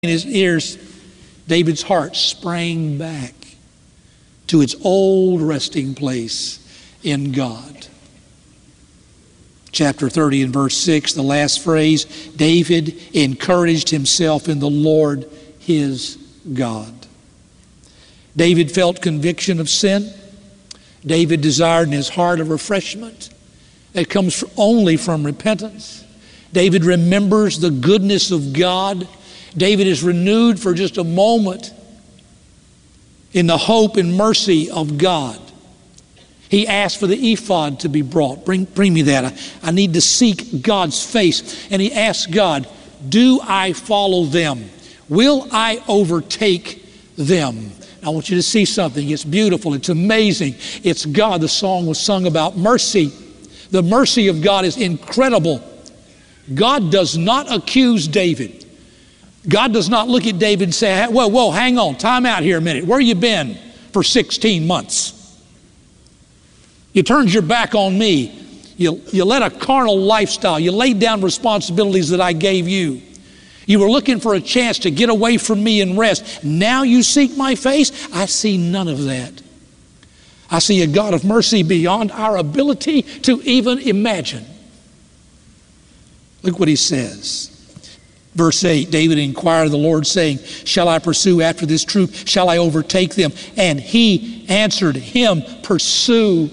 in his ears, David's heart sprang back to its old resting place in God. Chapter 30 and verse 6, the last phrase, David encouraged himself in the Lord his God. David felt conviction of sin. David desired in his heart a refreshment that comes only from repentance. David remembers the goodness of God. David is renewed for just a moment in the hope and mercy of God. He asked for the ephod to be brought. Bring me that. I need to seek God's face. And he asked God, do I follow them? Will I overtake them? I want you to see something. It's beautiful. It's amazing. It's God. The song was sung about mercy. The mercy of God is incredible. God does not accuse David. God does not look at David and say, whoa, hang on, time out here a minute. Where you been for 16 months? You turned your back on me. You led a carnal lifestyle. You laid down responsibilities that I gave you. You were looking for a chance to get away from me and rest. Now you seek my face? I see none of that. I see a God of mercy beyond our ability to even imagine. Look what he says. Verse 8, David inquired of the Lord, saying, shall I pursue after this troop? Shall I overtake them? And he answered him, pursue.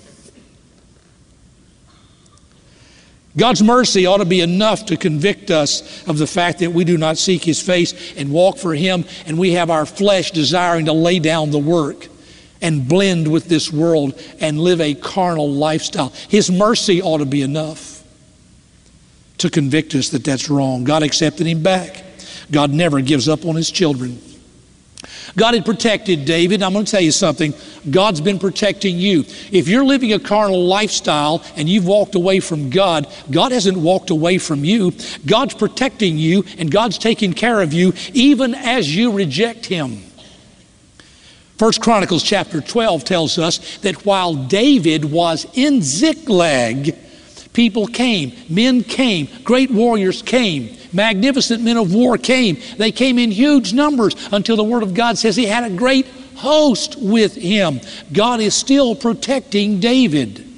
God's mercy ought to be enough to convict us of the fact that we do not seek his face and walk for him, and we have our flesh desiring to lay down the work and blend with this world and live a carnal lifestyle. His mercy ought to be enough to convict us that that's wrong. God accepted him back. God never gives up on his children. God had protected David. I'm going to tell you something. God's been protecting you. If you're living a carnal lifestyle and you've walked away from God, God hasn't walked away from you. God's protecting you and God's taking care of you even as you reject him. 1 Chronicles chapter 12 tells us that while David was in Ziklag, people came, men came, great warriors came, magnificent men of war came. They came in huge numbers until the Word of God says he had a great host with him. God is still protecting David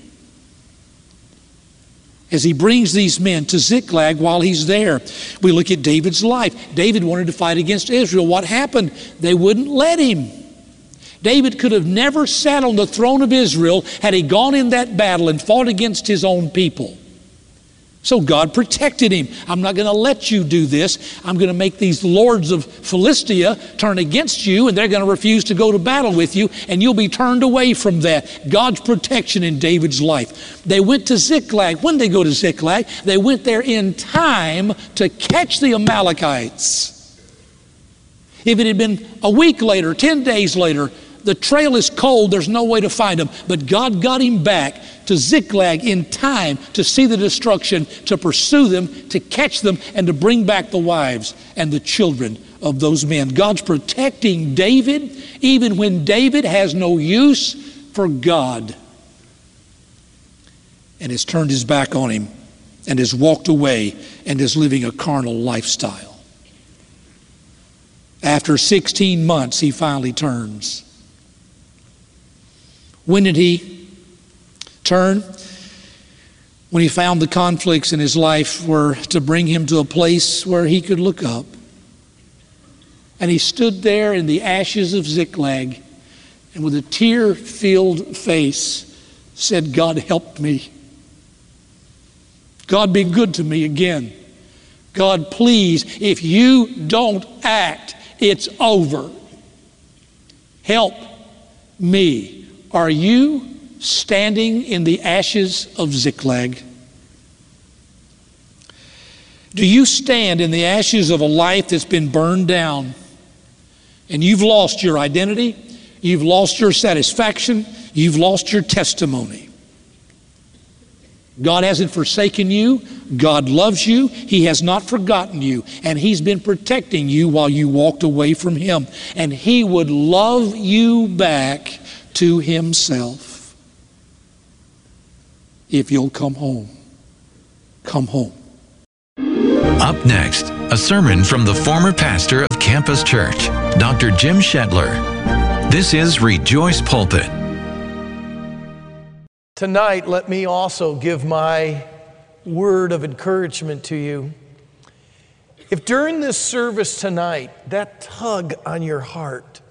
as he brings these men to Ziklag while he's there. We look at David's life. David wanted to fight against Israel. What happened? They wouldn't let him. David could have never sat on the throne of Israel had he gone in that battle and fought against his own people. So God protected him. I'm not going to let you do this. I'm going to make these lords of Philistia turn against you, and they're going to refuse to go to battle with you, and you'll be turned away from that. God's protection in David's life. They went to Ziklag. When did they go to Ziklag? They went there in time to catch the Amalekites. If it had been a week later, 10 days later, the trail is cold, there's no way to find him. But God got him back to Ziklag in time to see the destruction, to pursue them, to catch them, and to bring back the wives and the children of those men. God's protecting David even when David has no use for God and has turned his back on him and has walked away and is living a carnal lifestyle. After 16 months, he finally turns. When did he turn? When he found the conflicts in his life were to bring him to a place where he could look up. And he stood there in the ashes of Ziklag and with a tear-filled face said, God help me. God be good to me again. God, please, if you don't act, it's over. Help me. Are you standing in the ashes of Ziklag? Do you stand in the ashes of a life that's been burned down and you've lost your identity, you've lost your satisfaction, you've lost your testimony? God hasn't forsaken you. God loves you. He has not forgotten you. And he's been protecting you while you walked away from him. And he would love you back to himself if you'll come home. Come home. Up next, A sermon from the former pastor of Campus Church, Dr. Jim Shetler. This is Rejoice Pulpit. Tonight, let me also give my word of encouragement to you. If during this service tonight, that tug on your heart,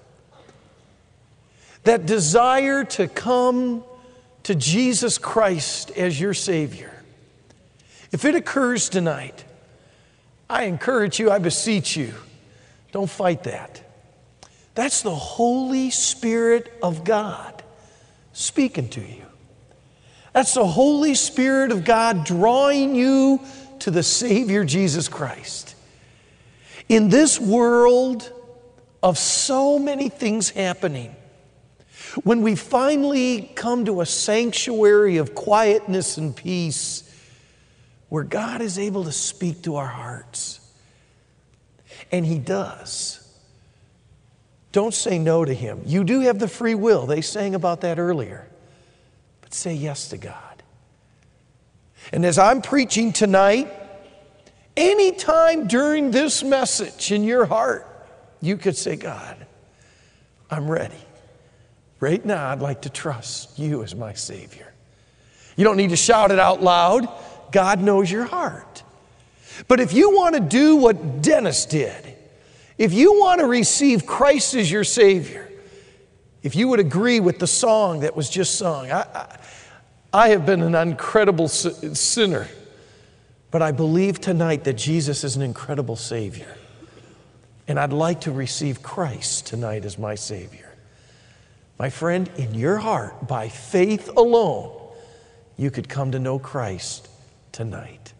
that desire to come to Jesus Christ as your Savior, if it occurs tonight, I encourage you, I beseech you, don't fight that. That's the Holy Spirit of God speaking to you. That's the Holy Spirit of God drawing you to the Savior Jesus Christ. In this world of so many things happening, when we finally come to a sanctuary of quietness and peace, where God is able to speak to our hearts. And He does. Don't say no to Him. You do have the free will. They sang about that earlier. But say yes to God. And as I'm preaching tonight, anytime during this message in your heart, you could say, God, I'm ready. Right now, I'd like to trust You as my Savior. You don't need to shout it out loud. God knows your heart. But if you want to do what Dennis did, if you want to receive Christ as your Savior, if you would agree with the song that was just sung, I have been an incredible sinner, but I believe tonight that Jesus is an incredible Savior. And I'd like to receive Christ tonight as my Savior. My friend, in your heart, by faith alone, you could come to know Christ tonight.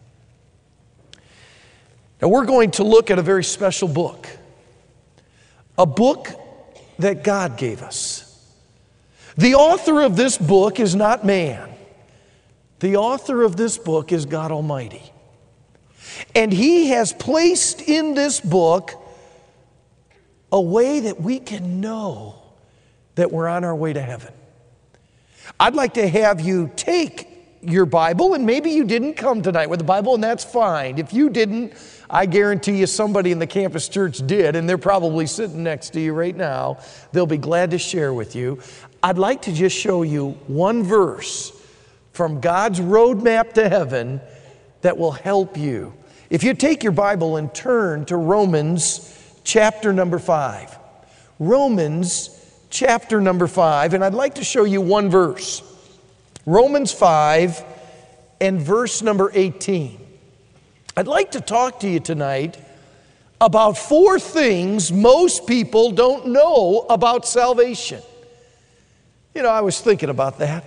Now we're going to look at a very special book. A book that God gave us. The author of this book is not man. The author of this book is God Almighty. And He has placed in this book a way that we can know that we're on our way to heaven. I'd like to have you take your Bible, and maybe you didn't come tonight with the Bible, and that's fine. If you didn't, I guarantee you somebody in the campus church did, and they're probably sitting next to you right now. They'll be glad to share with you. I'd like to just show you one verse from God's roadmap to heaven that will help you. If you take your Bible and turn to Romans chapter number 5. Romans chapter number 5, and I'd like to show you one verse. Romans 5 and verse number 18. I'd like to talk to you tonight about 4 things most people don't know about salvation. You know, I was thinking about that.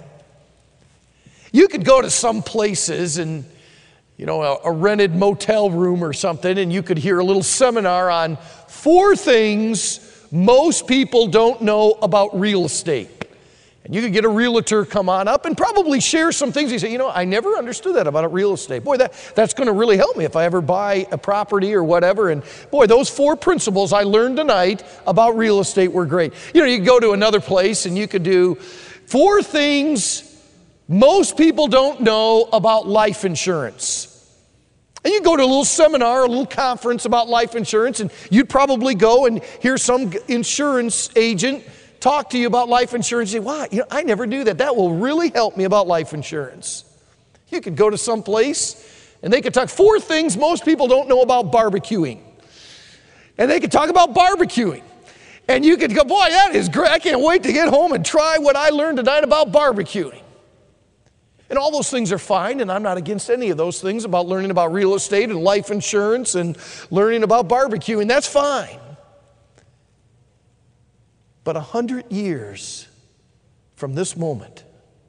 You could go to some places and, you know, a rented motel room or something, and you could hear a little seminar on 4 things most people don't know about real estate. And you could get a realtor come on up and probably share some things. You say, you know, I never understood that about real estate. Boy, that's going to really help me if I ever buy a property or whatever. And boy, those 4 principles I learned tonight about real estate were great. You know, you could go to another place and you could do 4 things most people don't know about life insurance. And you go to a little seminar, a little conference about life insurance, and you'd probably go and hear some insurance agent talk to you about life insurance. You say, wow, you know, I never knew that. That will really help me about life insurance. You could go to some place and they could talk 4 things most people don't know about barbecuing. And they could talk about barbecuing. And you could go, boy, that is great. I can't wait to get home and try what I learned tonight about barbecuing. And all those things are fine, and I'm not against any of those things about learning about real estate and life insurance and learning about barbecuing. That's fine. But 100 years from this moment,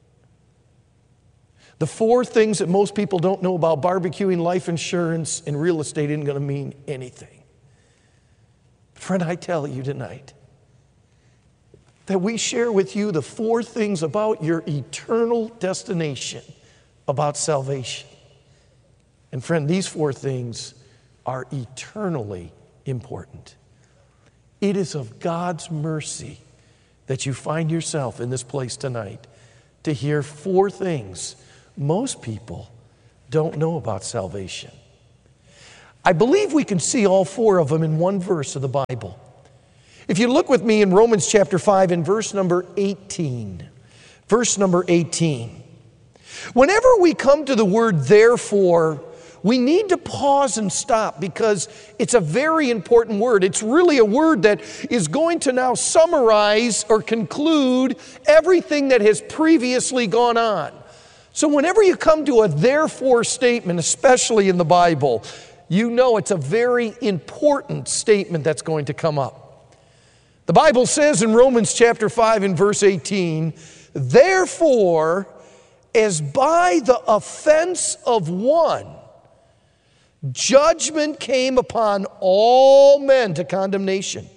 the 4 things that most people don't know about barbecuing, life insurance, and real estate isn't going to mean anything. Friend, I tell you tonight that we share with you the 4 things about your eternal destination, about salvation. And friend, these 4 things are eternally important. It is of God's mercy that you find yourself in this place tonight to hear 4 things most people don't know about salvation. I believe we can see all four of them in one verse of the Bible. If you look with me in Romans chapter 5 in verse number 18. Verse number 18. Whenever we come to the word therefore, we need to pause and stop because it's a very important word. It's really a word that is going to now summarize or conclude everything that has previously gone on. So whenever you come to a therefore statement, especially in the Bible, you know it's a very important statement that's going to come up. The Bible says in Romans chapter 5 and verse 18, therefore, as by the offense of one, judgment came upon all men to condemnation.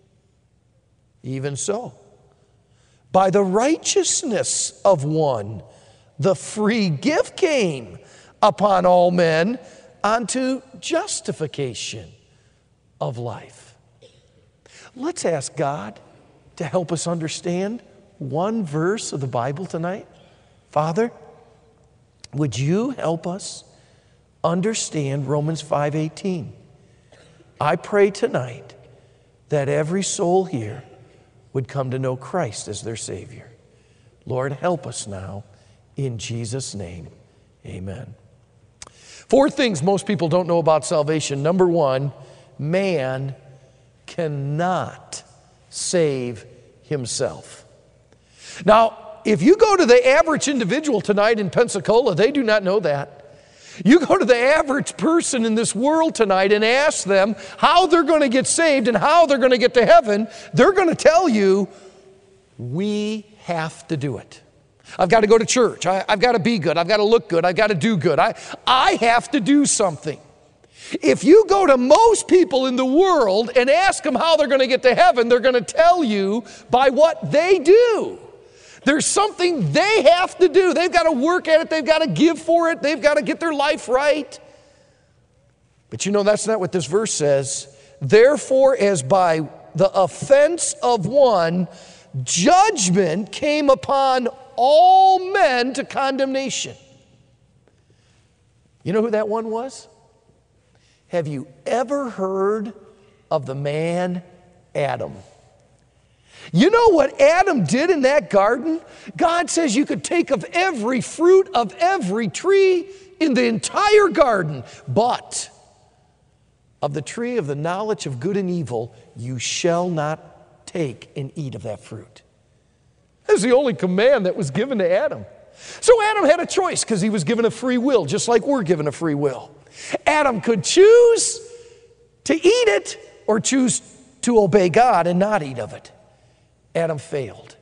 Even so, by the righteousness of one, the free gift came upon all men unto justification of life. Let's ask God to help us understand one verse of the Bible tonight. Father, would you help us understand Romans 5:18? I pray tonight that every soul here would come to know Christ as their Savior. Lord, help us now in Jesus' name. Amen. 4 things most people don't know about salvation. Number 1, man cannot save himself. Now, if you go to the average individual tonight in Pensacola, they do not know that. You go to the average person in this world tonight and ask them how they're going to get saved and how they're going to get to heaven, they're going to tell you, we have to do it. I've got to go to church. I've got to be good. I've got to look good. I've got to do good. I have to do something. If you go to most people in the world and ask them how they're going to get to heaven, they're going to tell you by what they do. There's something they have to do. They've got to work at it. They've got to give for it. They've got to get their life right. But you know, that's not what this verse says. Therefore, as by the offense of one, judgment came upon all men to condemnation. You know who that one was? Have you ever heard of the man Adam? You know what Adam did in that garden? God says you could take of every fruit of every tree in the entire garden, but of the tree of the knowledge of good and evil, you shall not take and eat of that fruit. That's the only command that was given to Adam. So Adam had a choice because he was given a free will, just like we're given a free will. Adam could choose to eat it or choose to obey God and not eat of it. Adam failed.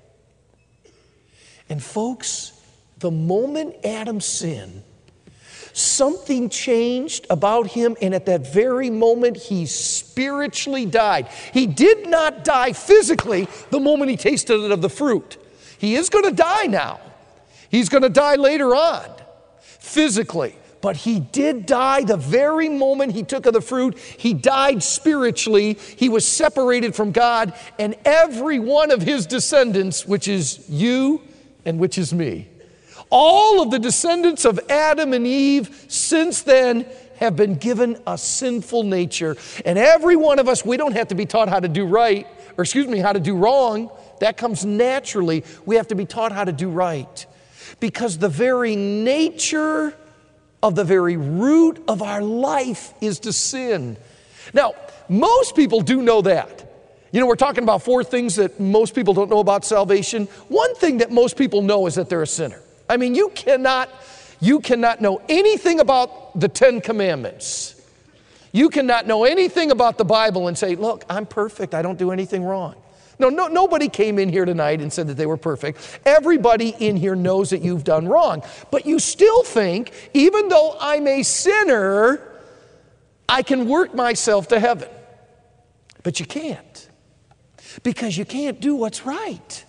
And folks, the moment Adam sinned, something changed about him, and at that very moment, he spiritually died. He did not die physically the moment he tasted of the fruit. He is going to die now. He's going to die later on, physically. But he did die the very moment he took of the fruit. He died spiritually. He was separated from God, and every one of his descendants, which is you and which is me, all of the descendants of Adam and Eve since then have been given a sinful nature. And every one of us, we don't have to be taught how to do right, how to do wrong. That comes naturally. We have to be taught how to do right. Because the very nature of the very root of our life is to sin. Now, most people do know that. You know, we're talking about 4 things that most people don't know about salvation. One thing that most people know is that they're a sinner. I mean, you cannot know anything about the 10 Commandments. You cannot know anything about the Bible and say, look, I'm perfect. I don't do anything wrong. No, nobody came in here tonight and said that they were perfect. Everybody in here knows that you've done wrong. But you still think, even though I'm a sinner, I can work myself to heaven. But you can't. Because you can't do what's right.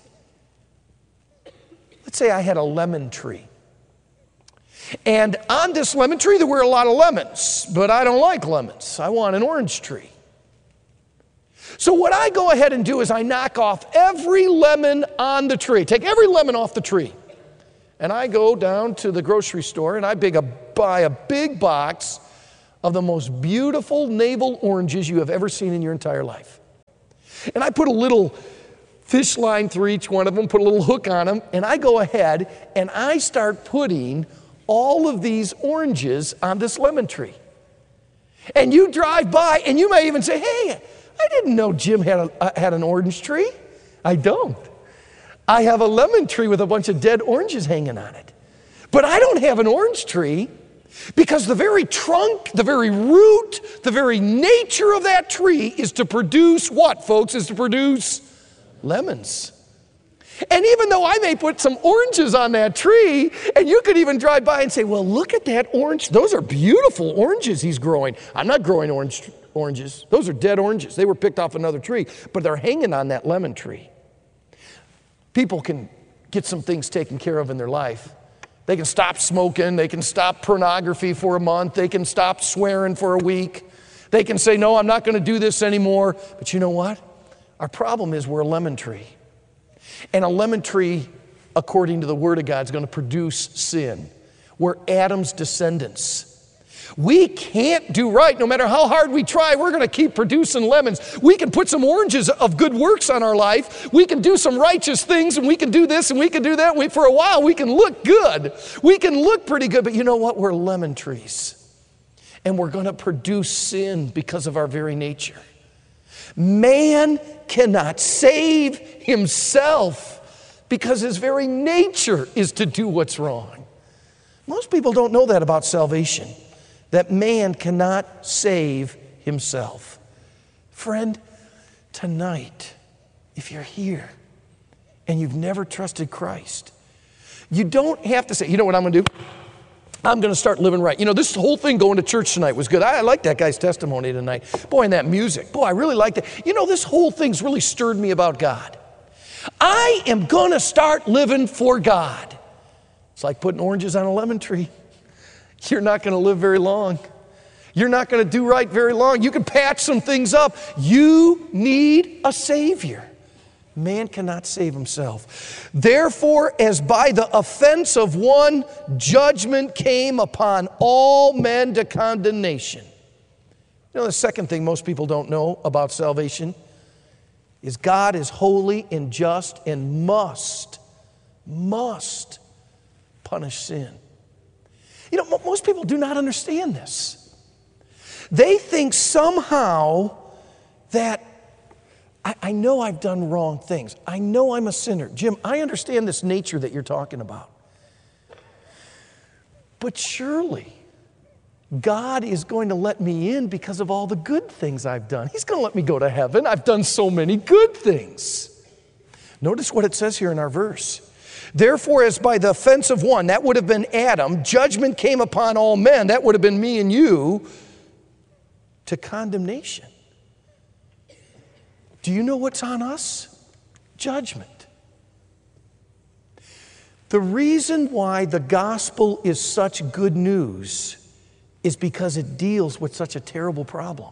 Let's say I had a lemon tree. And on this lemon tree, there were a lot of lemons. But I don't like lemons. I want an orange tree. So what I go ahead and do is I knock off every lemon on the tree. Take every lemon off the tree. And I go down to the grocery store and I buy a big box of the most beautiful navel oranges you have ever seen in your entire life. And I put a little fish line through each one of them, put a little hook on them, and I go ahead and I start putting all of these oranges on this lemon tree. And you drive by and you may even say, hey, I didn't know Jim had an orange tree. I don't. I have a lemon tree with a bunch of dead oranges hanging on it. But I don't have an orange tree because the very trunk, the very root, the very nature of that tree is to produce what, folks? Is to produce lemons. And even though I may put some oranges on that tree, and you could even drive by and say, well, look at that orange. Those are beautiful oranges he's growing. I'm not growing oranges. Those are dead oranges. They were picked off another tree, but they're hanging on that lemon tree. People can get some things taken care of in their life. They can stop smoking. They can stop pornography for a month. They can stop swearing for a week. They can say, no, I'm not going to do this anymore. But you know what? Our problem is we're a lemon tree. And a lemon tree, according to the Word of God, is going to produce sin. We're Adam's descendants. We can't do right. No matter how hard we try, we're going to keep producing lemons. We can put some oranges of good works on our life. We can do some righteous things, and we can do this, and we can do that. For a while, we can look good. We can look pretty good, but you know what? We're lemon trees. And we're going to produce sin because of our very nature. Man cannot save himself because his very nature is to do what's wrong. Most people don't know that about salvation, that man cannot save himself. Friend, tonight, if you're here and you've never trusted Christ, you don't have to say, you know what I'm going to do? I'm going to start living right. You know, this whole thing going to church tonight was good. I like that guy's testimony tonight. Boy, and that music. Boy, I really liked it. You know, this whole thing's really stirred me about God. I am going to start living for God. It's like putting oranges on a lemon tree. You're not going to live very long. You're not going to do right very long. You can patch some things up. You need a Savior. Man cannot save himself. Therefore, as by the offense of one, judgment came upon all men to condemnation. You know, the second thing most people don't know about salvation is God is holy and just and must punish sin. You know, most people do not understand this. They think somehow that I know I've done wrong things. I know I'm a sinner. Jim, I understand this nature that you're talking about. But surely, God is going to let me in because of all the good things I've done. He's going to let me go to heaven. I've done so many good things. Notice what it says here in our verse. Therefore, as by the offense of one, that would have been Adam, judgment came upon all men, that would have been me and you, to condemnation. Do you know what's on us? Judgment. The reason why the gospel is such good news is because it deals with such a terrible problem.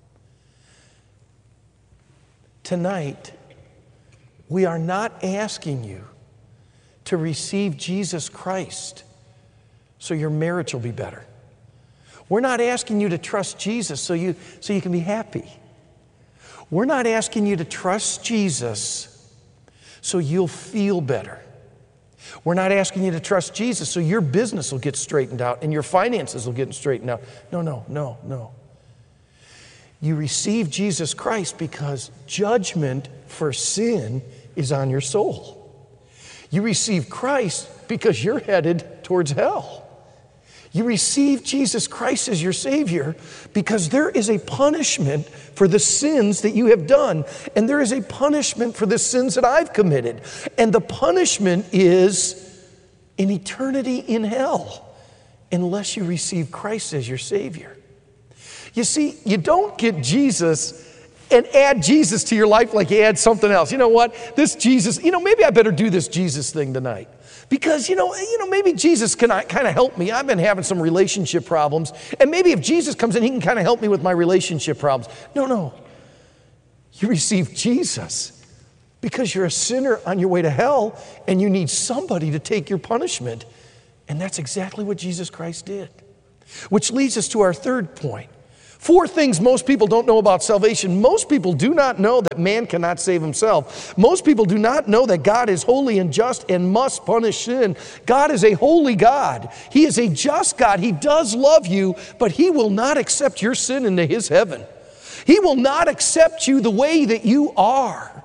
Tonight, we are not asking you to receive Jesus Christ so your marriage will be better. We're not asking you to trust Jesus so you can be happy. We're not asking you to trust Jesus so you'll feel better. We're not asking you to trust Jesus so your business will get straightened out and your finances will get straightened out. No. You receive Jesus Christ because judgment for sin is on your soul. You receive Christ because you're headed towards hell. You receive Jesus Christ as your Savior because there is a punishment for the sins that you have done, and there is a punishment for the sins that I've committed. And the punishment is an eternity in hell unless you receive Christ as your Savior. You see, you don't get Jesus and add Jesus to your life like you add something else. You know what? This Jesus, maybe I better do this Jesus thing tonight. Because, maybe Jesus can kind of help me. I've been having some relationship problems. And maybe if Jesus comes in, he can kind of help me with my relationship problems. No. You receive Jesus because you're a sinner on your way to hell and you need somebody to take your punishment. And that's exactly what Jesus Christ did. Which leads us to our third point. 4 things most people don't know about salvation. Most people do not know that man cannot save himself. Most people do not know that God is holy and just and must punish sin. God is a holy God. He is a just God. He does love you, but He will not accept your sin into His heaven. He will not accept you the way that you are.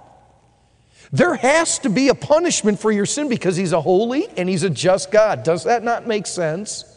There has to be a punishment for your sin because He's a holy and He's a just God. Does that not make sense?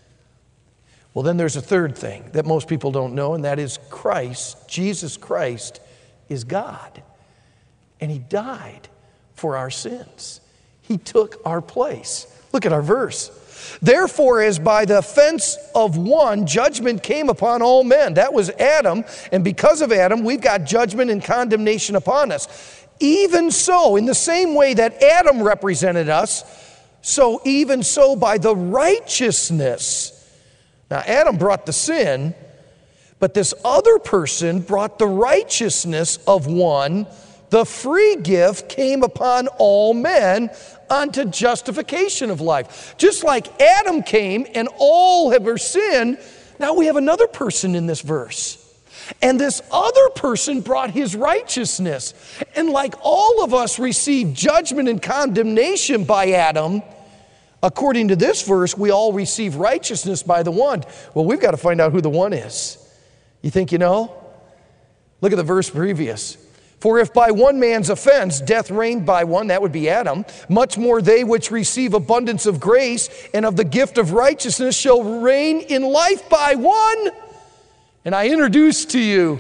Well, then there's a third thing that most people don't know, and that is Christ, Jesus Christ, is God. And He died for our sins. He took our place. Look at our verse. Therefore, as by the offense of one, judgment came upon all men. That was Adam, and because of Adam, we've got judgment and condemnation upon us. Even so, in the same way that Adam represented us, so even so by the righteousness. Now, Adam brought the sin, but this other person brought the righteousness of one. The free gift came upon all men unto justification of life. Just like Adam came and all have sinned, now we have another person in this verse. And this other person brought his righteousness. And like all of us received judgment and condemnation by Adam, according to this verse, we all receive righteousness by the one. Well, we've got to find out who the one is. You think you know? Look at the verse previous. For if by one man's offense death reigned by one, that would be Adam, much more they which receive abundance of grace and of the gift of righteousness shall reign in life by one. And I introduce to you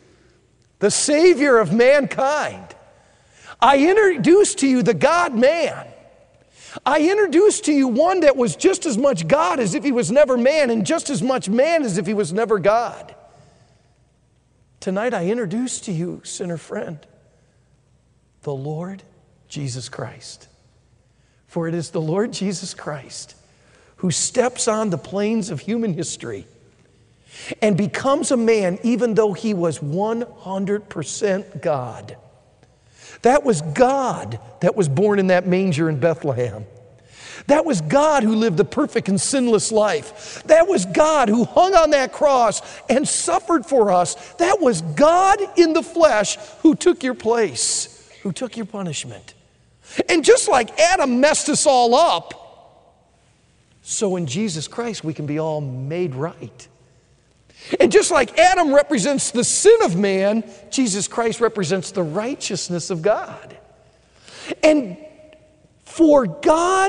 the Savior of mankind. I introduce to you the God-man. I introduce to you one that was just as much God as if He was never man, and just as much man as if He was never God. Tonight I introduce to you, sinner friend, the Lord Jesus Christ. For it is the Lord Jesus Christ who steps on the plains of human history and becomes a man even though He was 100% God. That was God that was born in that manger in Bethlehem. That was God who lived the perfect and sinless life. That was God who hung on that cross and suffered for us. That was God in the flesh who took your place, who took your punishment. And just like Adam messed us all up, so in Jesus Christ we can be all made right. And just like Adam represents the sin of man, Jesus Christ represents the righteousness of God. And for God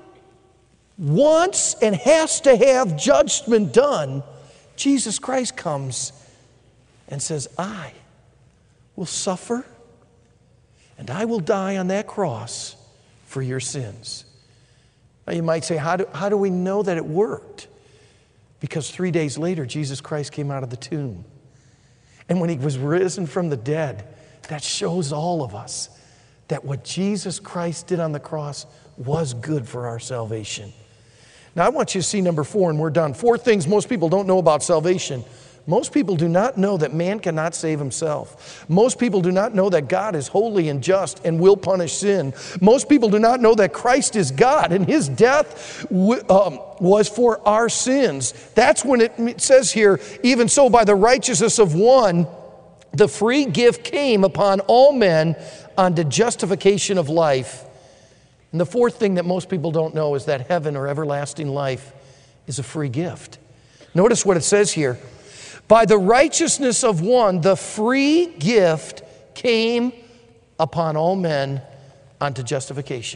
wants and has to have judgment done, Jesus Christ comes and says, I will suffer and I will die on that cross for your sins. Now you might say, how do we know that it worked? Because 3 days later, Jesus Christ came out of the tomb. And when He was risen from the dead, that shows all of us that what Jesus Christ did on the cross was good for our salvation. Now, I want you to see number 4, and we're done. 4 things most people don't know about salvation. Most people do not know that man cannot save himself. Most people do not know that God is holy and just and will punish sin. Most people do not know that Christ is God and His death was for our sins. That's when it says here, even so by the righteousness of one, the free gift came upon all men unto justification of life. And the 4th thing that most people don't know is that heaven or everlasting life is a free gift. Notice what it says here. By the righteousness of one, the free gift came upon all men unto justification.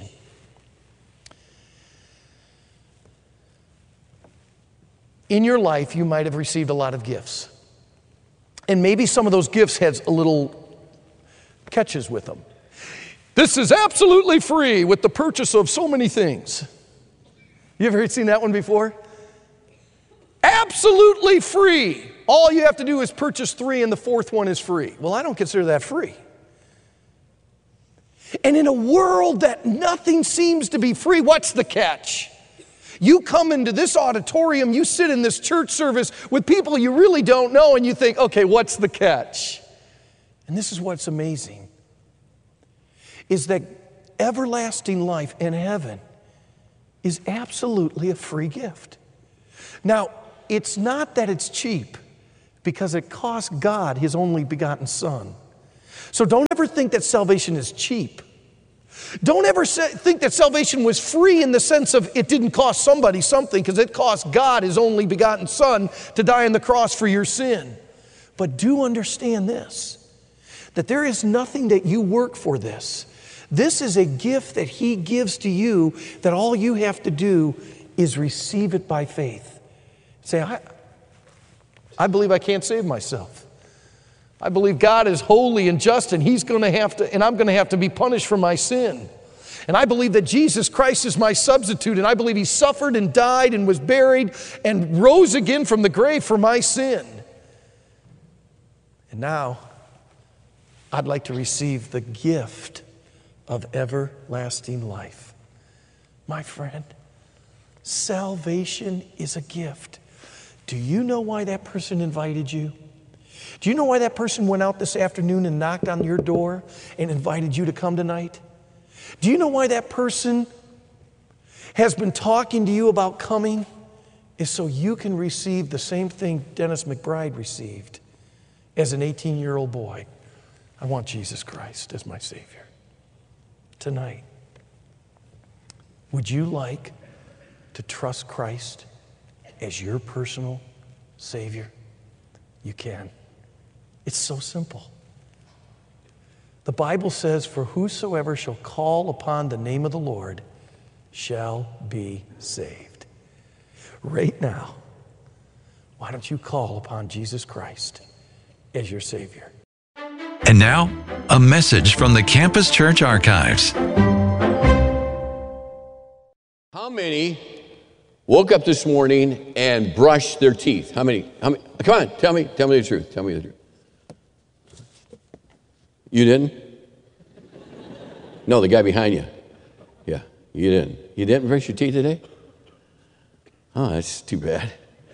In your life, you might have received a lot of gifts. And maybe some of those gifts had a little catches with them. This is absolutely free with the purchase of so many things. You ever seen that one before? Absolutely free. All you have to do is purchase 3 and the 4th one is free. Well, I don't consider that free. And in a world that nothing seems to be free, what's the catch? You come into this auditorium, you sit in this church service with people you really don't know, and you think, okay, what's the catch? And this is what's amazing, is that everlasting life in heaven is absolutely a free gift. Now, it's not that it's cheap, because it cost God His only begotten Son. So don't ever think that salvation is cheap. Don't ever think that salvation was free in the sense of it didn't cost somebody something, because it cost God His only begotten Son to die on the cross for your sin. But do understand this, that there is nothing that you work for this. This is a gift that He gives to you, that all you have to do is receive it by faith. Say, I believe I can't save myself. I believe God is holy and just, and He's going to have to, and I'm going to have to be punished for my sin. And I believe that Jesus Christ is my substitute, and I believe He suffered and died and was buried and rose again from the grave for my sin. And now, I'd like to receive the gift of everlasting life. My friend, salvation is a gift. Do you know why that person invited you? Do you know why that person went out this afternoon and knocked on your door and invited you to come tonight? Do you know why that person has been talking to you about coming? Is so you can receive the same thing Dennis McBride received as an 18-year-old boy. I want Jesus Christ as my Savior. Tonight, would you like to trust Christ as your personal Savior? You can. It's so simple. The Bible says, "For whosoever shall call upon the name of the Lord shall be saved." Right now, why don't you call upon Jesus Christ as your Savior? And now, a message from the Campus Church Archives. How many woke up this morning and brushed their teeth? How many? Come on, tell me the truth. Tell me the truth. You didn't? No, the guy behind you. Yeah, you didn't. You didn't brush your teeth today? Oh, that's too bad.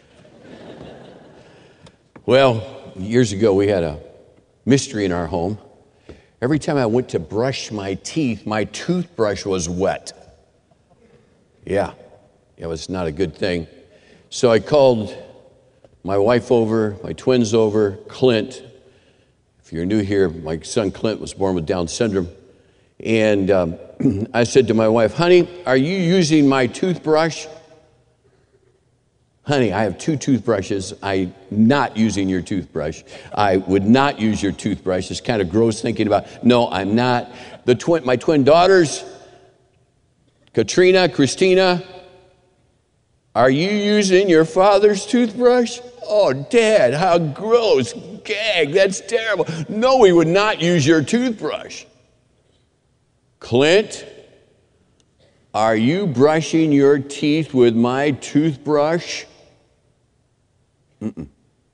Well, years ago we had a mystery in our home. Every time I went to brush my teeth, my toothbrush was wet. Yeah, it was not a good thing. So I called my wife over, my twins over, Clint. If you're new here, my son Clint was born with Down syndrome. And I said to my wife, "Honey, are you using my toothbrush?" "Honey, I have 2 toothbrushes. I'm not using your toothbrush. I would not use your toothbrush." It's kind of gross thinking about, no, I'm not. My twin daughters, Katrina, Christina, "Are you using your father's toothbrush?" "Oh, Dad, how gross. Gag, that's terrible." "No, we would not use your toothbrush." "Clint, are you brushing your teeth with my toothbrush?" Mm-mm.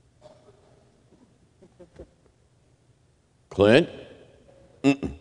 "Clint?" Mm-mm.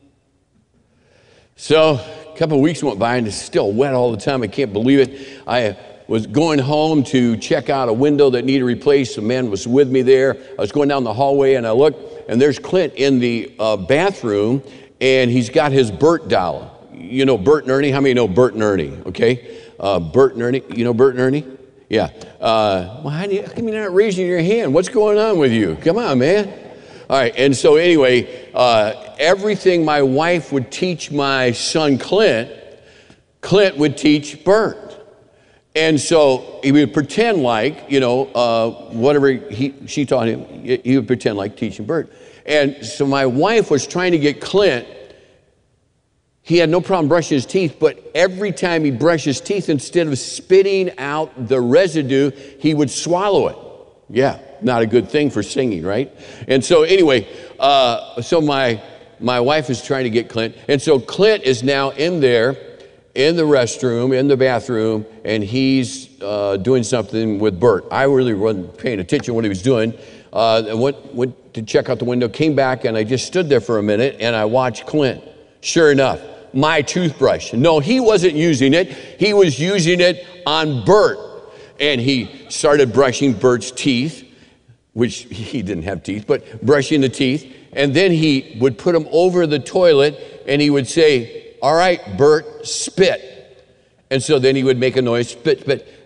So a couple of weeks went by and it's still wet all the time. I can't believe it. I was going home to check out a window that needed replaced. A man was with me there. I was going down the hallway and I looked, and there's Clint in the bathroom, and he's got his Bert doll. You know Bert and Ernie? How many know Bert and Ernie? Okay, Bert and Ernie. You know Bert and Ernie? Yeah. Well, how come you're not raising your hand? What's going on with you? Come on, man. All right. And so anyway, everything my wife would teach my son Clint, Clint would teach Bert. And so he would pretend like, whatever she taught him, he would pretend like teaching Bert. And so my wife was trying to get Clint. He had no problem brushing his teeth, but every time he brushed his teeth, instead of spitting out the residue, he would swallow it. Yeah, not a good thing for singing, right? And so anyway, so my wife is trying to get Clint. And so Clint is now in there, in the restroom, in the bathroom, and he's doing something with Bert. I really wasn't paying attention to what he was doing. I went to check out the window, came back, and I just stood there for a minute, and I watched Clint. Sure enough, my toothbrush. No, he wasn't using it. He was using it on Bert. And he started brushing Bert's teeth, which he didn't have teeth, but brushing the teeth. And then he would put them over the toilet, and he would say, "All right, Bert, spit." And so then he would make a noise, spit, spit.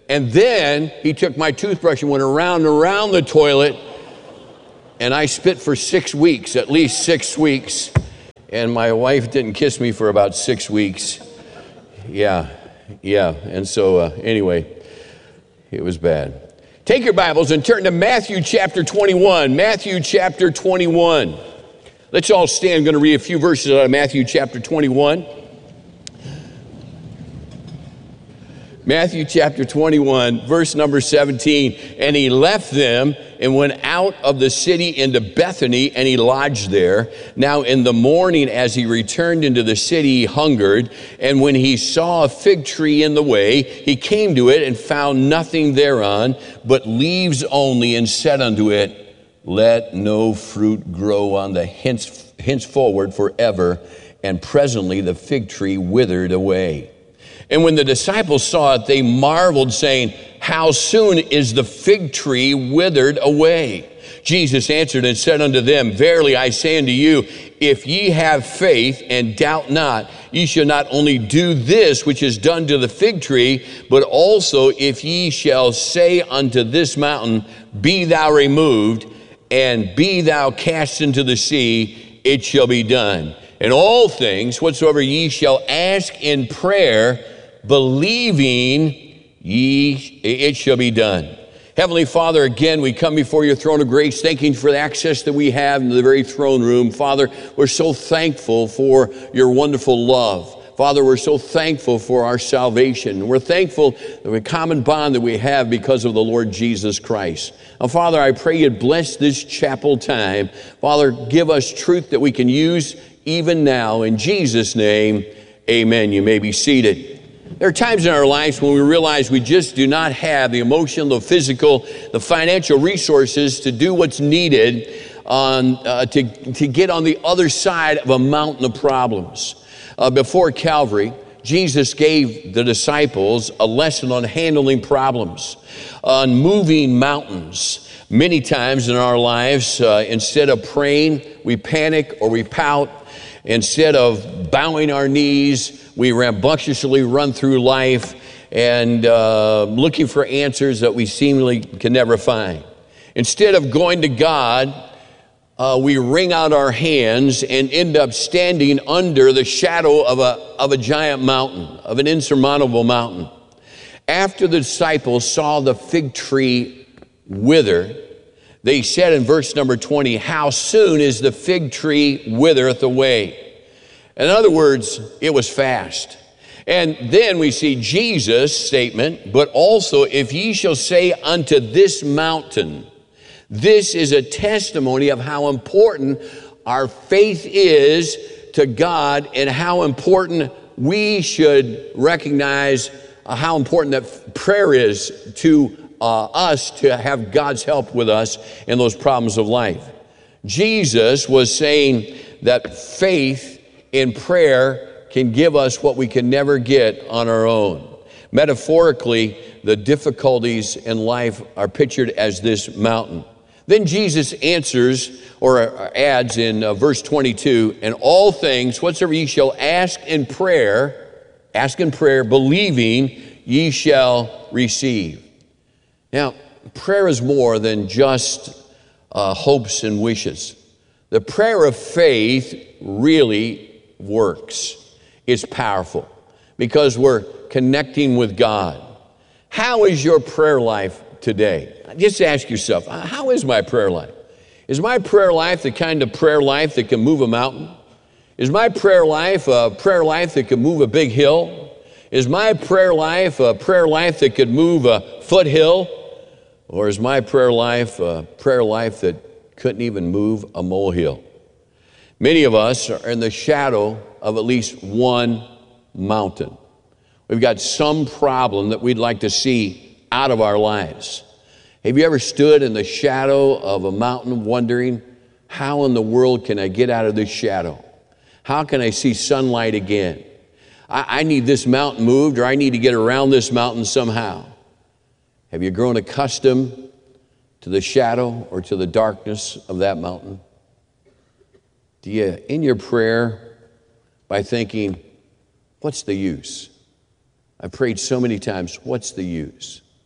And then he took my toothbrush and went around and around the toilet, and I spit for 6 weeks, at least 6 weeks. And my wife didn't kiss me for about 6 weeks. Yeah. And so anyway, it was bad. Take your Bibles and turn to Matthew chapter 21. Matthew chapter 21. Let's all stand. I'm going to read a few verses out of Matthew chapter 21. Matthew chapter 21, verse number 17. And he left them and went out of the city into Bethany, and he lodged there. Now in the morning, as he returned into the city, he hungered. And when he saw a fig tree in the way, he came to it and found nothing thereon, but leaves only, and said unto it, Let no fruit grow on the henceforward forever. And presently the fig tree withered away. And when the disciples saw it, they marveled, saying, How soon is the fig tree withered away? Jesus answered and said unto them, Verily I say unto you, if ye have faith and doubt not, ye shall not only do this which is done to the fig tree, but also if ye shall say unto this mountain, Be thou removed, and be thou cast into the sea, it shall be done. And all things whatsoever ye shall ask in prayer, believing it shall be done. Heavenly Father, again, we come before your throne of grace, thanking for the access that we have into the very throne room. Father, we're so thankful for your wonderful love. Father, we're so thankful for our salvation. We're thankful for the common bond that we have because of the Lord Jesus Christ. Now, Father, I pray you'd bless this chapel time. Father, give us truth that we can use even now. In Jesus' name, amen. You may be seated. There are times in our lives when we realize we just do not have the emotional, the physical, the financial resources to do what's needed to get on the other side of a mountain of problems. Before Calvary, Jesus gave the disciples a lesson on handling problems, on moving mountains. Many times in our lives, instead of praying, we panic or we pout. Instead of bowing our knees, we rambunctiously run through life and looking for answers that we seemingly can never find. Instead of going to God, we wring out our hands and end up standing under the shadow of a giant mountain, of an insurmountable mountain. After the disciples saw the fig tree wither, they said in verse number 20, How soon is the fig tree withereth away? In other words, it was fast. And then we see Jesus' statement, But also if ye shall say unto this mountain. This is a testimony of how important our faith is to God and how important we should recognize how important that prayer is to us to have God's help with us in those problems of life. Jesus was saying that faith in prayer can give us what we can never get on our own. Metaphorically, the difficulties in life are pictured as this mountain. Then Jesus answers or adds in verse 22, And all things whatsoever ye shall ask in prayer, believing ye shall receive. Now, prayer is more than just hopes and wishes. The prayer of faith really works. It's powerful because we're connecting with God. How is your prayer life today? Just ask yourself, how is my prayer life? Is my prayer life the kind of prayer life that can move a mountain? Is my prayer life a prayer life that can move a big hill? Is my prayer life a prayer life that could move a foothill? Or is my prayer life a prayer life that couldn't even move a molehill? Many of us are in the shadow of at least one mountain. We've got some problem that we'd like to see out of our lives. Have you ever stood in the shadow of a mountain wondering, how in the world can I get out of this shadow? How can I see sunlight again? I need this mountain moved, or I need to get around this mountain somehow. Have you grown accustomed to the shadow or to the darkness of that mountain? Do you, in your prayer, by thinking, what's the use? I've prayed so many times, what's the use?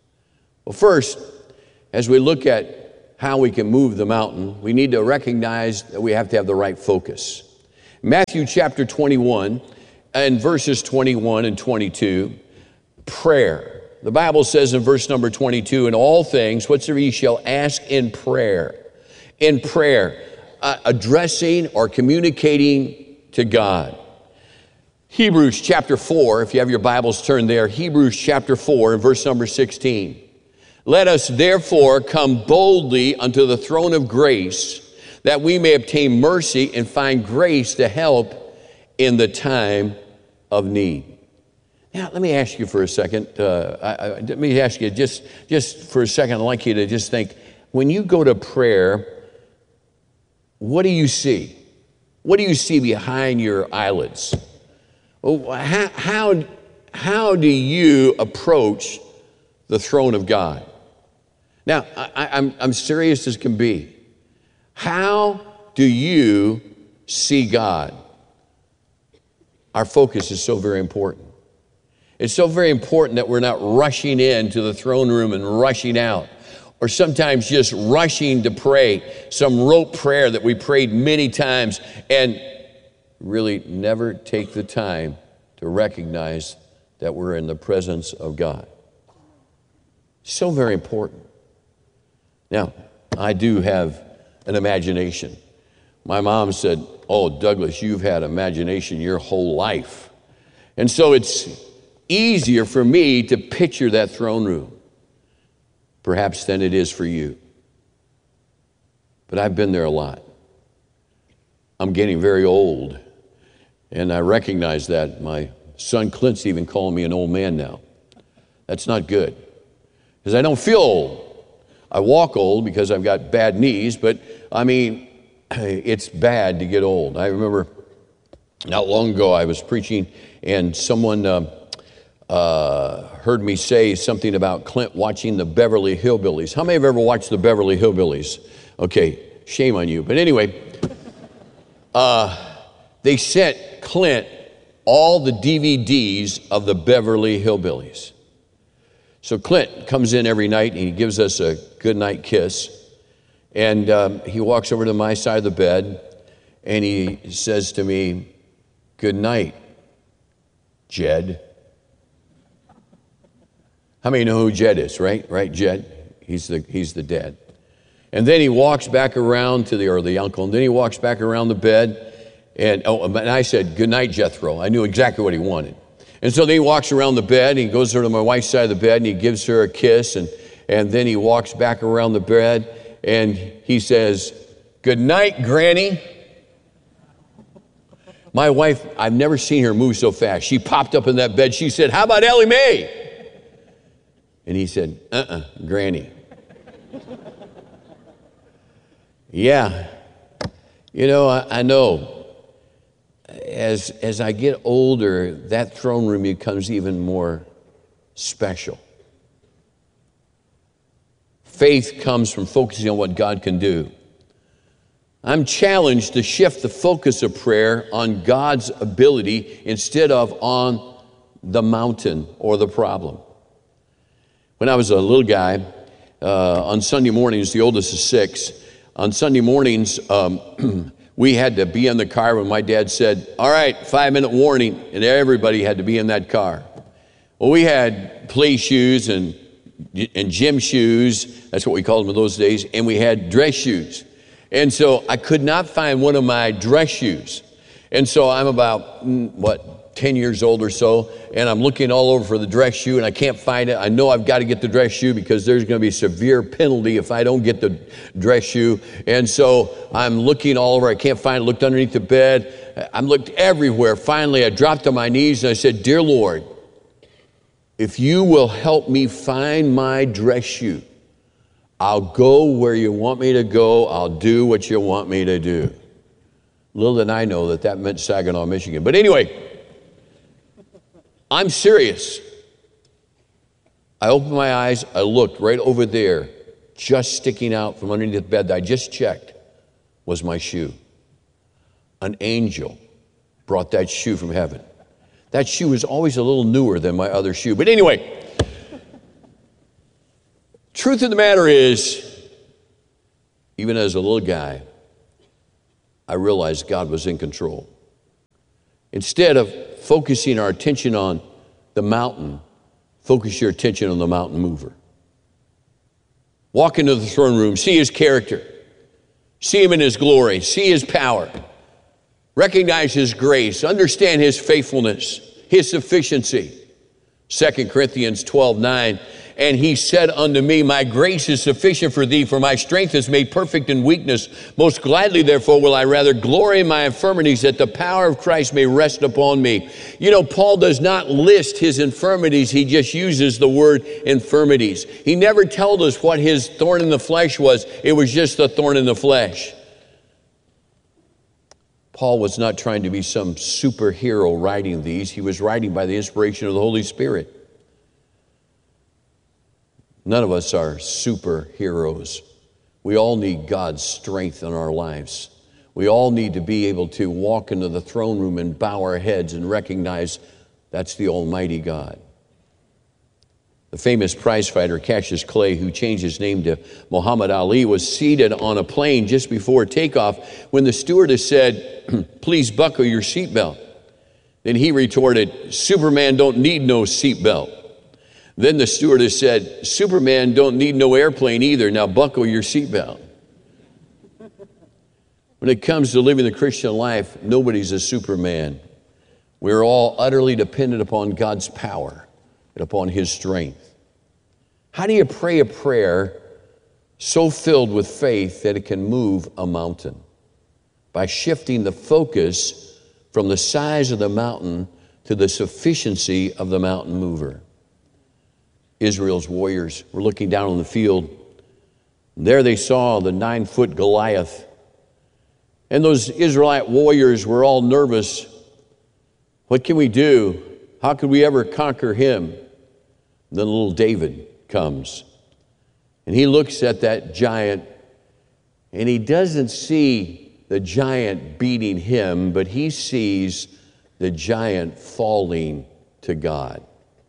Well, first, as we look at how we can move the mountain, we need to recognize that we have to have the right focus. Matthew chapter 21 and verses 21 and 22, prayer. The Bible says in verse number 22, in all things, whatsoever ye shall ask in prayer. In prayer, addressing or communicating to God. Hebrews chapter 4, if you have your Bibles turned there, Hebrews chapter 4 and verse number 16. Let us therefore come boldly unto the throne of grace, that we may obtain mercy and find grace to help in the time of need. Now, let me ask you for a second. Let me ask you just for a second. I'd like you to just think, when you go to prayer, what do you see? What do you see behind your eyelids? How do you approach the throne of God? Now, I'm serious as can be. How do you see God? Our focus is so very important. It's so very important that we're not rushing into the throne room and rushing out, or sometimes just rushing to pray some rote prayer that we prayed many times and really never take the time to recognize that we're in the presence of God. So very important. Now, I do have an imagination. My mom said, oh, Douglas, you've had imagination your whole life. And so it's easier for me to picture that throne room, perhaps, than it is for you. But I've been there a lot. I'm getting very old, and I recognize that. My son Clint's even calling me an old man now. That's not good, because I don't feel old. I walk old because I've got bad knees, but I mean, it's bad to get old. I remember not long ago I was preaching, and someone heard me say something about Clint watching the Beverly Hillbillies. How many have ever watched the Beverly Hillbillies? Okay, shame on you. But anyway, they sent Clint all the DVDs of the Beverly Hillbillies. So Clint comes in every night and he gives us a goodnight kiss. And he walks over to my side of the bed and he says to me, good night, Jed. How many know who Jed is, right? Right, Jed? He's the dad. And then he walks back around to the uncle, and then he walks back around the bed, and I said, good night, Jethro. I knew exactly what he wanted. And so then he walks around the bed, and he goes over to my wife's side of the bed, and he gives her a kiss, and then he walks back around the bed, and he says, good night, Granny. My wife, I've never seen her move so fast. She popped up in that bed. She said, how about Ellie Mae? And he said, Granny. Yeah, you know, I know. As I get older, that throne room becomes even more special. Faith comes from focusing on what God can do. I'm challenged to shift the focus of prayer on God's ability instead of on the mountain or the problem. When I was a little guy, on Sunday mornings, the oldest is 6, on Sunday mornings, we had to be in the car when my dad said, all right, 5-minute warning, and everybody had to be in that car. Well, we had play shoes and gym shoes, that's what we called them in those days, and we had dress shoes. And so I could not find one of my dress shoes. And so I'm about, 10 years old or so, and I'm looking all over for the dress shoe, and I can't find it. I know I've got to get the dress shoe because there's going to be a severe penalty if I don't get the dress shoe. And so I'm looking all over. I can't find it. Looked underneath the bed. I looked everywhere. Finally, I dropped on my knees, and I said, dear Lord, if you will help me find my dress shoe, I'll go where you want me to go. I'll do what you want me to do. Little did I know that meant Saginaw, Michigan. But anyway, I'm serious. I opened my eyes, I looked right over there, just sticking out from underneath the bed that I just checked was my shoe. An angel brought that shoe from heaven. That shoe was always a little newer than my other shoe. But anyway, Truth of the matter is, even as a little guy, I realized God was in control. Instead of focusing our attention on the mountain, focus your attention on the mountain mover. Walk into the throne room, see his character, see him in his glory, see his power, recognize his grace, understand his faithfulness, his sufficiency. 2 Corinthians 12:9, and he said unto me, my grace is sufficient for thee, for my strength is made perfect in weakness. Most gladly, therefore, will I rather glory in my infirmities, that the power of Christ may rest upon me. You know, Paul does not list his infirmities. He just uses the word infirmities. He never told us what his thorn in the flesh was. It was just a thorn in the flesh. Paul was not trying to be some superhero writing these. He was writing by the inspiration of the Holy Spirit. None of us are superheroes. We all need God's strength in our lives. We all need to be able to walk into the throne room and bow our heads and recognize that's the Almighty God. The famous prizefighter Cassius Clay, who changed his name to Muhammad Ali, was seated on a plane just before takeoff when the stewardess said, please buckle your seatbelt. Then he retorted, Superman don't need no seatbelt. Then the stewardess said, Superman don't need no airplane either. Now buckle your seatbelt. When it comes to living the Christian life, nobody's a Superman. We're all utterly dependent upon God's power and upon his strength. How do you pray a prayer so filled with faith that it can move a mountain? By shifting the focus from the size of the mountain to the sufficiency of the mountain mover. Israel's warriors were looking down on the field. There they saw the 9-foot Goliath. And those Israelite warriors were all nervous. What can we do? How could we ever conquer him? Then little David comes, and he looks at that giant, and he doesn't see the giant beating him, but he sees the giant falling to God.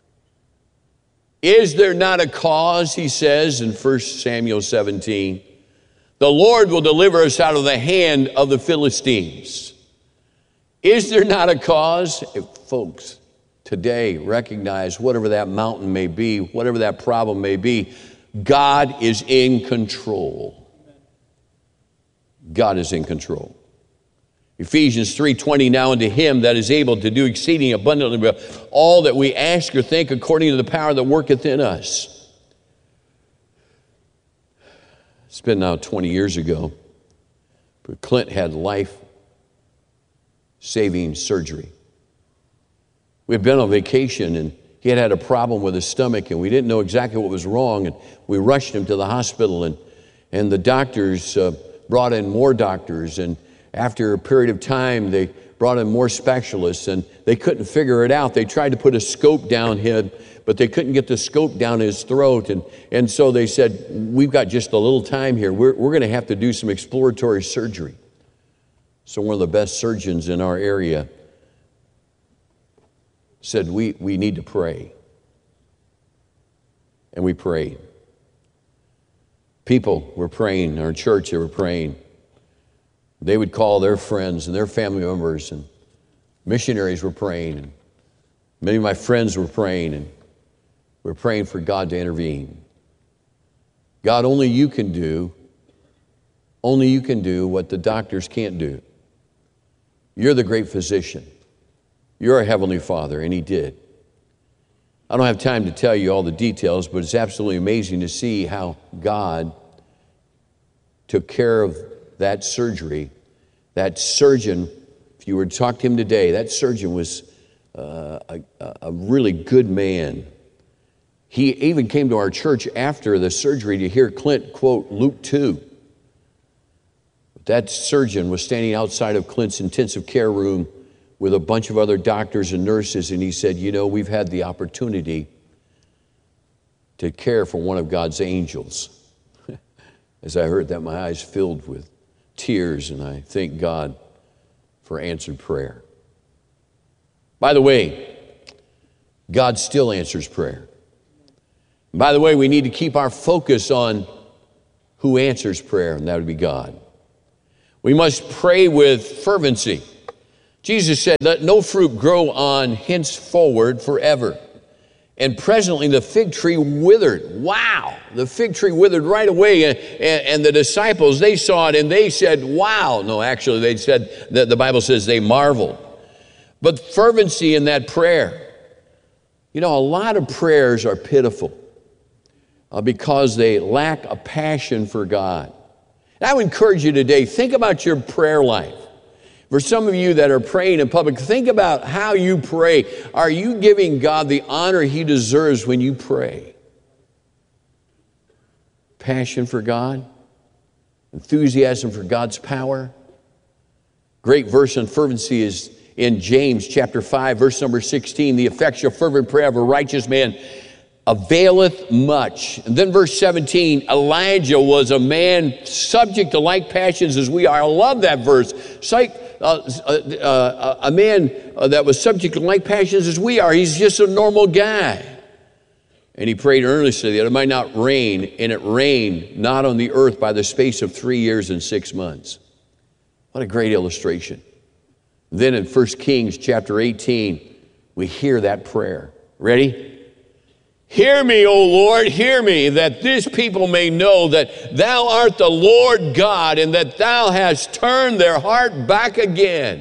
Is there not a cause, he says in 1 Samuel 17, the Lord will deliver us out of the hand of the Philistines. Is there not a cause? Folks, today, recognize whatever that mountain may be, whatever that problem may be, God is in control. God is in control. Ephesians 3:20, now unto him that is able to do exceeding abundantly above all that we ask or think according to the power that worketh in us. It's been now 20 years ago, but Clint had life-saving surgery. We'd been on vacation, and he had a problem with his stomach, and we didn't know exactly what was wrong, and we rushed him to the hospital, and the doctors brought in more doctors, and after a period of time, they brought in more specialists, and they couldn't figure it out. They tried to put a scope down him, but they couldn't get the scope down his throat, and so they said, we've got just a little time here. We're going to have to do some exploratory surgery. So one of the best surgeons in our area said, we need to pray. And we prayed. People were praying, our church, they were praying. They would call their friends and their family members, and missionaries were praying, and many of my friends were praying, and we were praying for God to intervene. God, only you can do what the doctors can't do. You're the great physician. You're our Heavenly Father, and he did. I don't have time to tell you all the details, but it's absolutely amazing to see how God took care of that surgery. That surgeon, if you were to talk to him today, that surgeon was a really good man. He even came to our church after the surgery to hear Clint quote Luke 2. That surgeon was standing outside of Clint's intensive care room with a bunch of other doctors and nurses, and he said, you know, we've had the opportunity to care for one of God's angels. As I heard that, my eyes filled with tears, and I thank God for answered prayer. By the way, God still answers prayer. By the way, we need to keep our focus on who answers prayer, and that would be God. We must pray with fervency. Jesus said, let no fruit grow on henceforward forever. And presently the fig tree withered. Wow, the fig tree withered right away. And the disciples, they saw it and they said, wow. No, actually they said, that the Bible says they marveled. But fervency in that prayer. You know, a lot of prayers are pitiful because they lack a passion for God. And I would encourage you today, think about your prayer life. For some of you that are praying in public, think about how you pray. Are you giving God the honor He deserves when you pray? Passion for God, enthusiasm for God's power. Great verse on fervency is in James chapter 5, verse number 16. The effectual fervent prayer of a righteous man availeth much. And then verse 17, Elijah was a man subject to like passions as we are. I love that verse. It's like a man that was subject to like passions as we are. He's just a normal guy. And he prayed earnestly that it might not rain, and it rained not on the earth by the space of 3 years and 6 months. What a great illustration. Then in 1 Kings chapter 18, we hear that prayer. Ready? Hear me, O Lord, hear me, that this people may know that thou art the Lord God, and that thou hast turned their heart back again.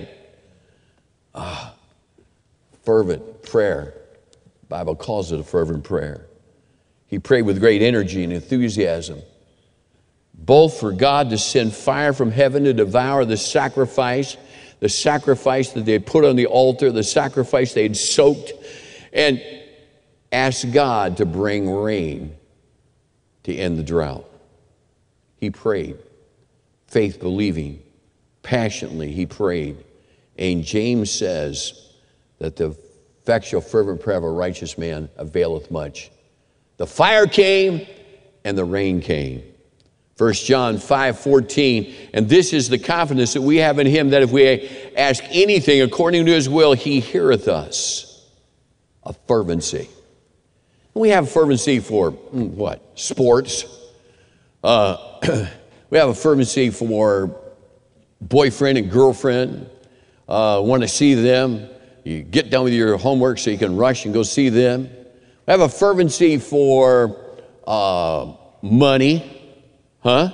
Fervent prayer. The Bible calls it a fervent prayer. He prayed with great energy and enthusiasm, both for God to send fire from heaven to devour the sacrifice that they had put on the altar, the sacrifice they had soaked, and asked God to bring rain to end the drought. He prayed, faith believing, passionately he prayed. And James says that the effectual fervent prayer of a righteous man availeth much. The fire came and the rain came. 1 John 5:14, and this is the confidence that we have in him, that if we ask anything according to his will, he heareth us. A fervency. We have fervency for what? Sports. We have a fervency for boyfriend and girlfriend. Want to see them. You get done with your homework so you can rush and go see them. We have a fervency for money. Huh?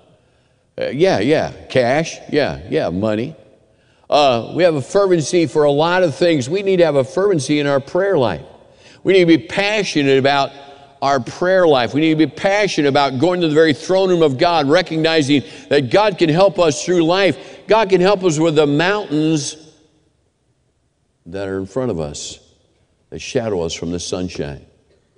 Cash. Money. We have a fervency for a lot of things. We need to have a fervency in our prayer life. We need to be passionate about our prayer life. We need to be passionate about going to the very throne room of God, recognizing that God can help us through life. God can help us with the mountains that are in front of us, that shadow us from the sunshine.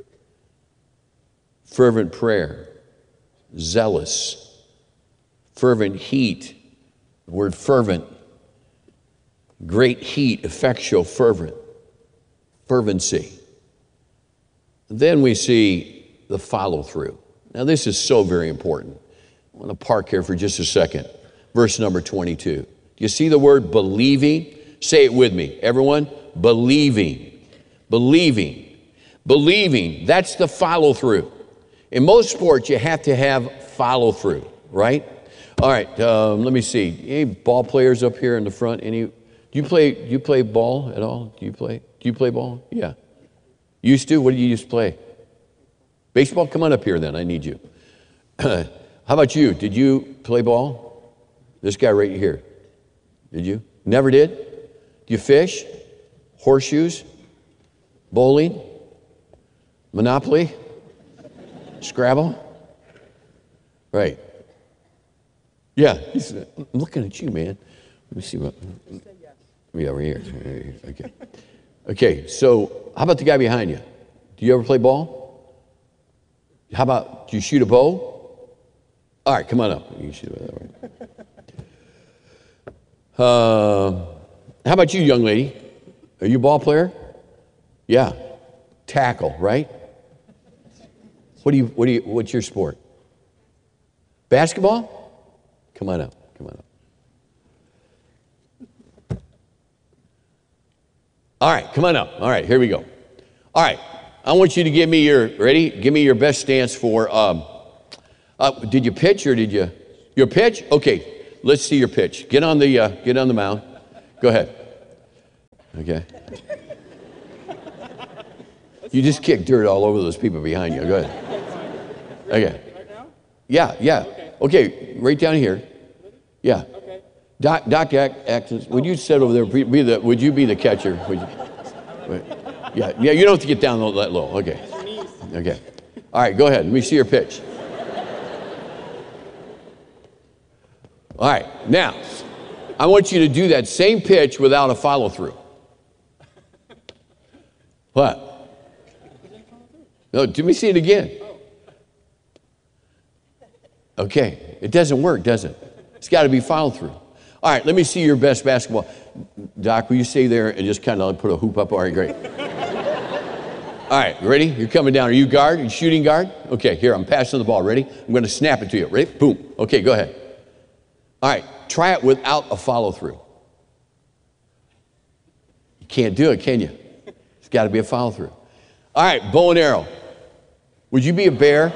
Fervent prayer, zealous, fervent heat. The word fervent, great heat, effectual, fervent, fervency. Then we see the follow through. Now this is so very important. I want to park here for just a second. Verse number 22. Do you see the word believing? Say it with me, everyone. Believing. Believing. Believing. That's the follow through. In most sports, you have to have follow through, right? All right, let me see. Any ball players up here in the front? Do you play ball at all? Do you play ball? Yeah. Used to? What did you used to play? Baseball? Come on up here then. I need you. How about you? Did you play ball? This guy right here. Did you? Never did? Do you fish? Horseshoes? Bowling? Monopoly? Scrabble? Right. Yeah. I'm looking at you, man. Let me see what. Yeah, over here. Okay. Okay, so how about the guy behind you? Do you ever play ball? How about, do you shoot a bow? All right, come on up. You can shoot it that way. How about you, young lady? Are you a ball player? Yeah. Tackle, right? What's your sport? Basketball? Come on up. All right, come on up. All right, here we go. All right, I want you to give me your best stance for, did you pitch or did you, your pitch? Okay, let's see your pitch. Get on the mound. Go ahead. Okay. You just kicked dirt all over those people behind you. Go ahead. Okay. Yeah. Okay, right down here. Yeah. Doc Atkins, would you sit over there? Would you be the catcher? Yeah. You don't have to get down that low. Okay. All right, go ahead. Let me see your pitch. All right, now I want you to do that same pitch without a follow through. What? No, let me see it again. Okay, it doesn't work, does it? It's got to be follow through. All right, let me see your best basketball. Doc, will you stay there and just kind of put a hoop up? All right, great. All right, ready? You're coming down. Are you guard? Are you shooting guard? Okay, here, I'm passing the ball. Ready? I'm going to snap it to you. Ready? Boom. Okay, go ahead. All right, try it without a follow through. You can't do it, can you? It's got to be a follow through. All right, bow and arrow. Would you be a bear?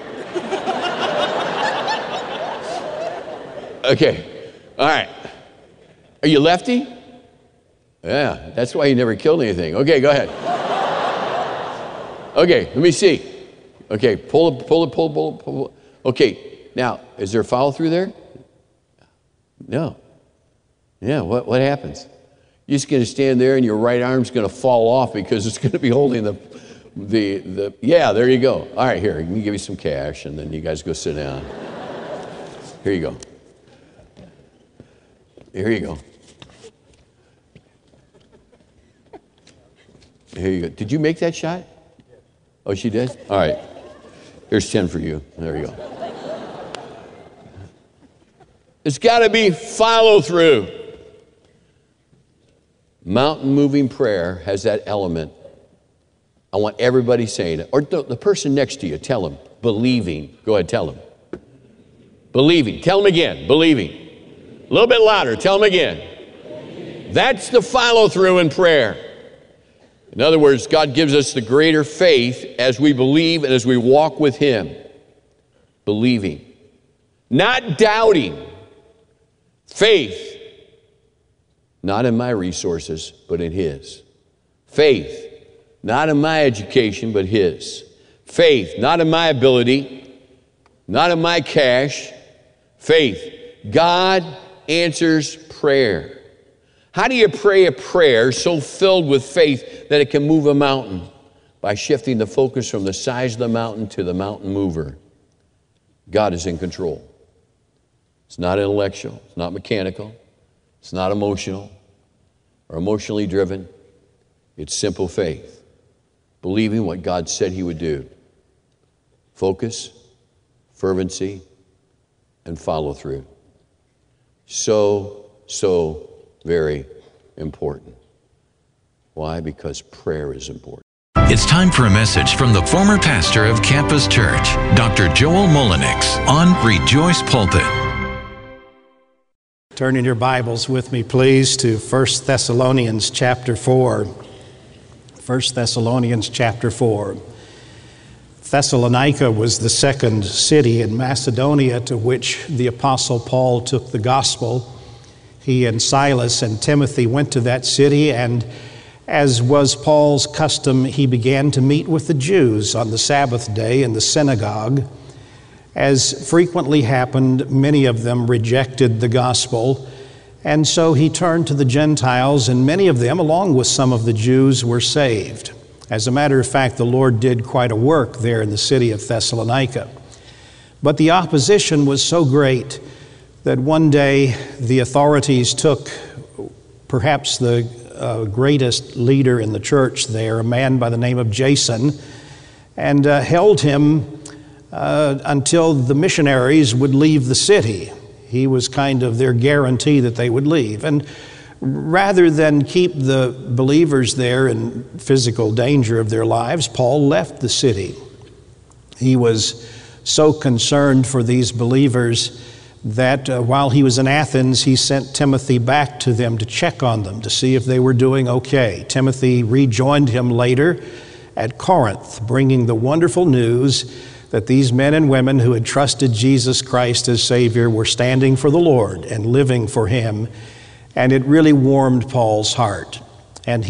Okay, all right. Are you lefty? Yeah, that's why you never killed anything. Okay, go ahead. Okay, let me see. Okay, pull. Okay, now, is there a follow through there? No. Yeah, what happens? You're just going to stand there and your right arm's going to fall off because it's going to be holding the yeah, there you go. All right, here, let me give you some cash and then you guys go sit down. Here you go. Here you go. Here you go. Did you make that shot? Oh, she did? All right. Here's 10 for you. There you go. It's got to be follow through. Mountain moving prayer has that element. I want everybody saying it. Or the person next to you, tell them. Believing. Go ahead, tell them. Believing. Tell them again. Believing. A little bit louder. Tell them again. That's the follow through in prayer. In other words, God gives us the greater faith as we believe and as we walk with Him. Believing. Not doubting. Faith. Not in my resources, but in His. Faith. Not in my education, but His. Faith. Not in my ability. Not in my cash. Faith. God answers prayer. How do you pray a prayer so filled with faith that it can move a mountain? By shifting the focus from the size of the mountain to the mountain mover. God is in control. It's not intellectual. It's not mechanical. It's not emotional or emotionally driven. It's simple faith. Believing what God said He would do. Focus, fervency, and follow through. So very important. Why? Because prayer is important. It's time for a message from the former pastor of Campus Church, Dr. Joel Mullenix, on Rejoice Pulpit. Turn in your Bibles with me, please, to 1 Thessalonians chapter 4. 1 Thessalonians chapter 4. Thessalonica was the second city in Macedonia to which the Apostle Paul took the gospel. He and Silas and Timothy went to that city, and as was Paul's custom, he began to meet with the Jews on the Sabbath day in the synagogue. As frequently happened, many of them rejected the gospel, and so he turned to the Gentiles, and many of them, along with some of the Jews, were saved. As a matter of fact, the Lord did quite a work there in the city of Thessalonica. But the opposition was so great that one day the authorities took perhaps the greatest leader in the church there, a man by the name of Jason, and held him until the missionaries would leave the city. He was kind of their guarantee that they would leave. And rather than keep the believers there in physical danger of their lives, Paul left the city. He was so concerned for these believers that while he was in Athens, he sent Timothy back to them to check on them, to see if they were doing okay. Timothy rejoined him later, at Corinth, bringing the wonderful news that these men and women who had trusted Jesus Christ as Savior were standing for the Lord and living for Him. And it really warmed Paul's heart. And